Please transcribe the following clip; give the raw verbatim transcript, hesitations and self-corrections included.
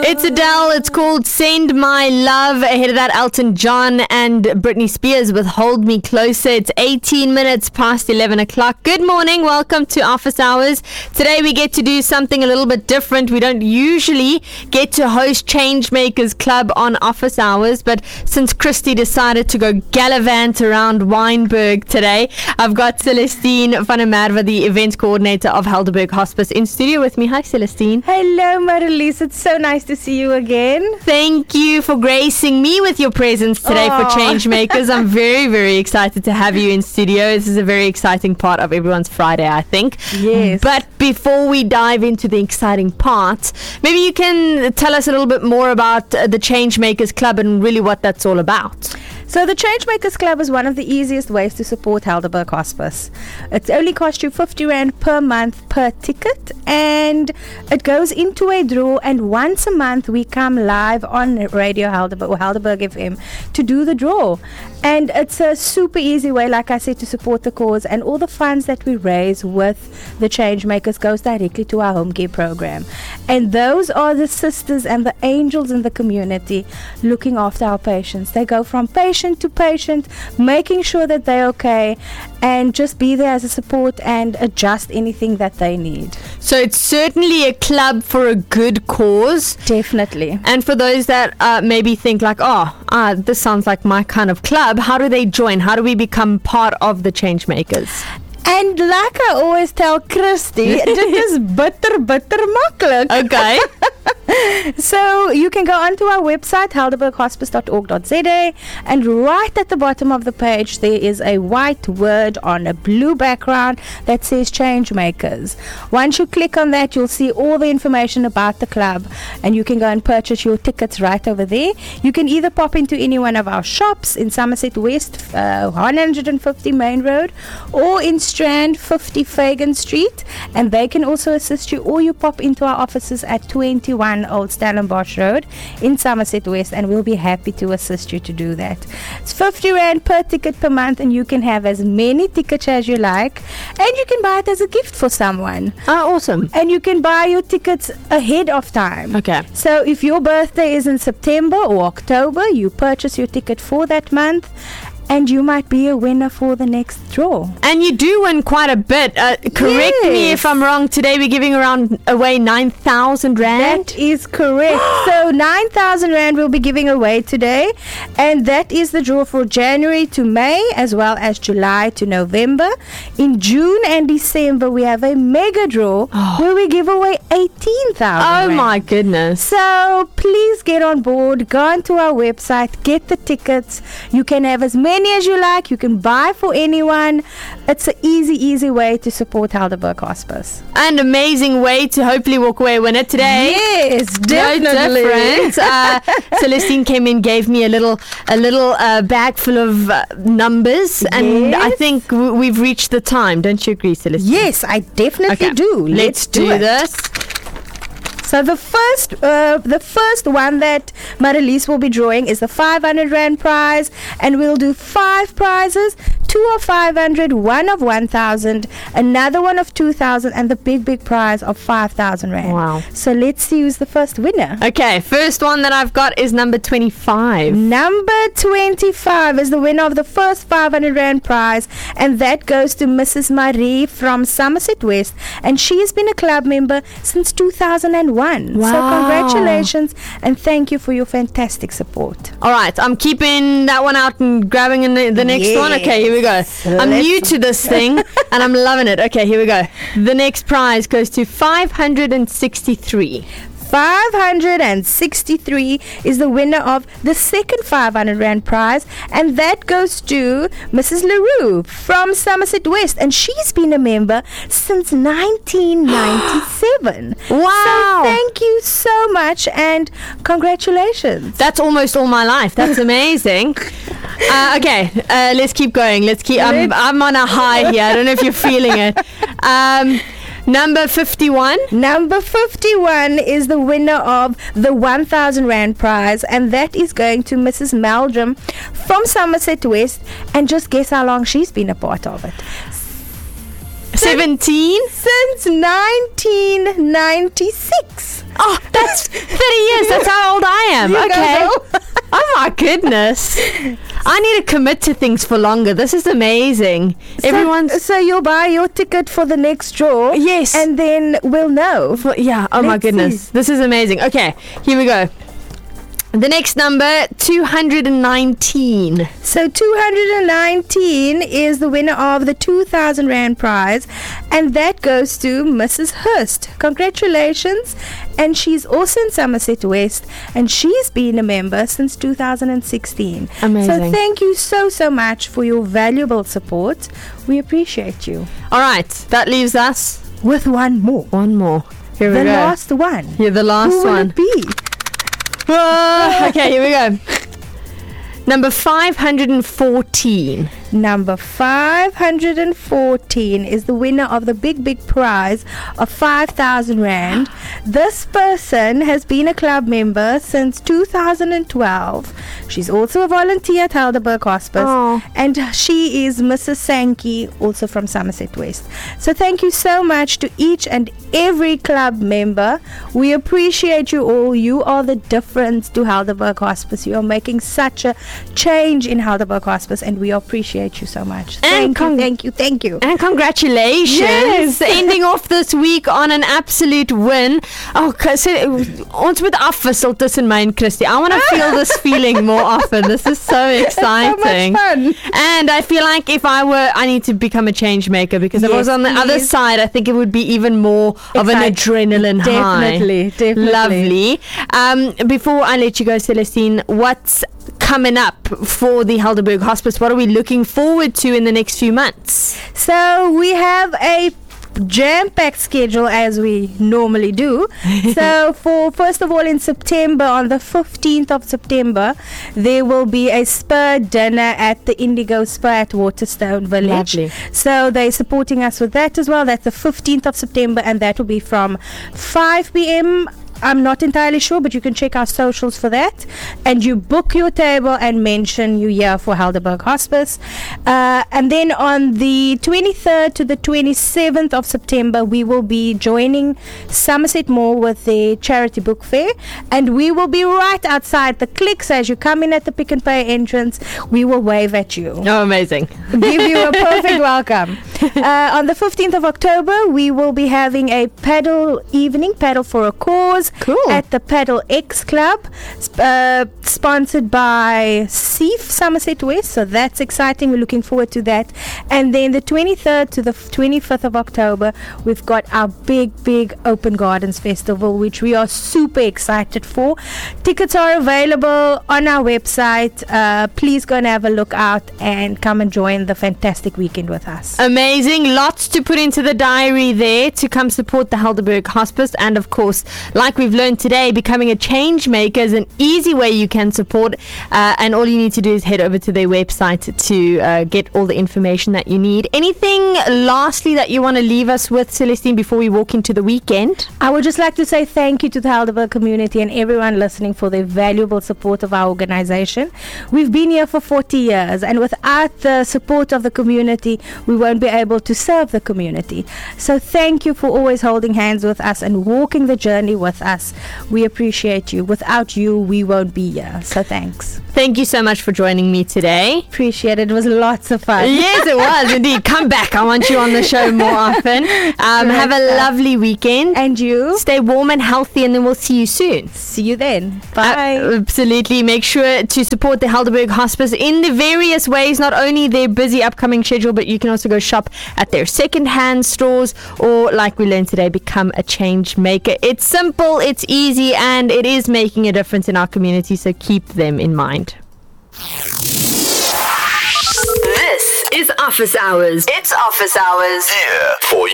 It's Adele. It's called Send My Love. Ahead of that, Elton John and Britney Spears with Hold Me Closer. It's eighteen minutes past eleven o'clock. Good morning. Welcome to Office Hours. Today we get to do something a little bit different. We don't usually get to host Changemakers Club on Office Hours, but since Christy decided to go gallivant around Wynberg today, I've got Celestine van der Merwe, the events coordinator of Helderberg Hospice, in studio with me. Hi, Celestine. Hello, Marlies. It's so nice to see you again. Thank you for gracing me with your presence today Aww. for Changemakers. I'm very, very excited to have you in studio. This is a very exciting part of everyone's Friday, I think. Yes. But before we dive into the exciting part, maybe you can tell us a little bit more about uh, the Changemakers Club and really what that's all about. So the Changemakers Club is one of the easiest ways to support Helderberg Hospice. It only costs you fifty rand per month per ticket, and it goes into a draw, and once a month we come live on Radio Helderberg or Helderberg F M to do the draw. And it's a super easy way, like I said, to support the cause, and all the funds that we raise with the Changemakers goes directly to our home care program. And those are the sisters and the angels in the community looking after our patients. They go from patient to patient, making sure that they're okay, and just be there as a support and adjust anything that they need. So it's certainly a club for a good cause. Definitely. And for those that uh, maybe think like, oh, uh, this sounds like my kind of club, how do they join? How do we become part of the Changemakers? And like I always tell Christy, dit is bitter, bitter maklik. Okay. So you can go onto our website, helderberg hospice dot org dot z a, and right at the bottom of the page there is a white word on a blue background that says Changemakers. Once you click on that, you'll see all the information about the club, and you can go and purchase your tickets right over there. You can either pop into any one of our shops in Somerset West, uh, one hundred fifty Main Road, or in Strand, fifty Fagan Street, and they can also assist you, or you pop into our offices at twenty-one Old Stellenbosch Road in Somerset West, and we'll be happy to assist you to do that. It's fifty rand per ticket per month, and you can have as many tickets as you like, and you can buy it as a gift for someone. Oh, awesome. And you can buy your tickets ahead of time. Okay. So if your birthday is in September or October, you purchase your ticket for that month, and you might be a winner for the next draw. And you do win quite a bit. Uh, correct yes. me if I'm wrong. Today we're giving around away nine thousand rand. That is correct. So nine thousand rand we'll be giving away today. And that is the draw for January to May, as well as July to November. In June and December we have a mega draw oh. where we give away eighteen thousand Oh rand. my goodness. So please get on board. Go onto our website. Get the tickets. You can have as many as you like. You can buy for anyone. It's an easy, easy way to support Helderberg Hospice. And amazing way to hopefully walk away winner today. Yes, definitely. No different. uh, Celestine came in, gave me a little, a little uh, bag full of uh, numbers, and yes. I think w- we've reached the time. Don't you agree, Celestine? Yes, I definitely okay. do. Let's, Let's do, do it. this. So the first uh, the first one that Marlies will be drawing is the five hundred rand prize, and we'll do five prizes, two of five hundred, one of one thousand, another one of two thousand, and the big, big prize of five thousand rand. Wow. So let's see who's the first winner. Okay, first one that I've got is number twenty-five. Number twenty-five is the winner of the first five hundred rand prize, and that goes to Missus Marie from Somerset West, and she has been a club member since two thousand one. Wow. So congratulations, and thank you for your fantastic support. All right, I'm keeping that one out and grabbing in the, the next yes. one. Okay, here we go. I'm Let's new to this thing and I'm loving it. Okay, here we go. The next prize goes to five hundred sixty-three. five hundred sixty-three is the winner of the second five hundred rand prize, and that goes to Missus LaRue from Somerset West, and she's been a member since nineteen ninety-seven. Wow. So thank you so much, and congratulations. That's almost all my life. That's amazing. uh, okay, uh, let's keep going. Let's keep. I'm, I'm on a high here. I don't know if you're feeling it. Um, Number fifty-one. Number fifty-one is the winner of the one thousand rand prize, and that is going to Missus Meldrum from Somerset West. And just guess how long she's been a part of it. seventeen? Since nineteen ninety-six. Oh, that's thirty years. That's how old I am. You Okay. go. Oh my goodness. I need to commit to things for longer. This is amazing. So, Everyone's... so you'll buy your ticket for the next draw. Yes. And then we'll know. For, yeah, oh my Let's goodness. see. This is amazing. Okay, here we go. The next number, two hundred nineteen. So two hundred nineteen is the winner of the two thousand Rand prize, and that goes to Missus Hurst. Congratulations. And she's also in Somerset West, and she's been a member since two thousand sixteen. Amazing. So thank you so, so much for your valuable support. We appreciate you. All right, that leaves us With one more. one more. Here we The go. last one. Yeah, the last Who will one. it be? Ah, okay, here we go. Number five hundred fourteen. Number five hundred fourteen is the winner of the big, big prize of five thousand Rand. This person has been a club member since two thousand twelve. She's also a volunteer at Helderberg Hospice. Oh. And she is Missus Sankey, also from Somerset West. So thank you so much to each and every club member. We appreciate you all. You are the difference to Helderberg Hospice. You are making such a change in Helderberg Hospice, and we appreciate you so much. Thank con- you, thank you, thank you. And congratulations. Yes. Ending off this week on an absolute win. Oh, so, ons moet afwissel tussen my en Christy. I want to feel this feeling more often. This is so exciting. So much fun. And I feel like if I were, I need to become a change maker, because if I Yes, was on the other please. side, I think it would be even more of an Excite- adrenaline high. Definitely, definitely. Lovely. Um, before I let you go, Celestine, what's coming up for the Helderberg Hospice? What are we looking forward to in the next few months? So we have a jam-packed schedule as we normally do. So for first of all, in September, on the fifteenth of September, there will be a spur dinner at the Indigo Spur at Waterstone Village. Lovely. So they're supporting us with that as well. That's the fifteenth of September, and that will be from five p.m. I'm not entirely sure, but you can check our socials for that. And you book your table and mention you here for Helderberg Hospice. Uh, and then on the twenty-third to the twenty-seventh of September, we will be joining Somerset Mall with the charity book fair. And we will be right outside the clicks as you come in at the Pick and Pay entrance. We will wave at you. Oh, amazing. Give you a perfect welcome. Uh, on the fifteenth of October, we will be having a paddle evening, Paddle for a Cause, Cool. at the Paddle X Club, sp- uh, sponsored by C I F Somerset West. So that's exciting. We're looking forward to that. And then the twenty-third to the twenty-fifth of October, we've got our big, big Open Gardens Festival, which we are super excited for. Tickets are available on our website. Uh, please go and have a look out and come and join the fantastic weekend with us. Amazing. Lots to put into the diary there to come support the Helderberg Hospice. And of course, like we've learned today, becoming a change maker is an easy way you can support. Uh, and all you need to do is head over to their website to uh, get all the information that you need. Anything lastly that you want to leave us with, Celestine, before we walk into the weekend? I would just like to say thank you to the Helderberg community and everyone listening for their valuable support of our organization. We've been here for forty years, and without the support of the community, we won't be able to serve the community. So thank you for always holding hands with us and walking the journey with us. We appreciate you. Without you, we won't be here. So thanks. Thank you so much for joining me today. Appreciate it. It was lots of fun. Yes, it was indeed. Come back. I want you on the show more often. Um, have a lovely weekend. And you. Stay warm and healthy, and then we'll see you soon. See you then. Bye. Uh, absolutely. Make sure to support the Helderberg Hospice in the various ways, not only their busy upcoming schedule, but you can also go shop at their second-hand stores, or like we learned today, become a change maker. It's simple, it's easy, and it is making a difference in our community, so keep them in mind. This is Office Hours. It's Office Hours. Here for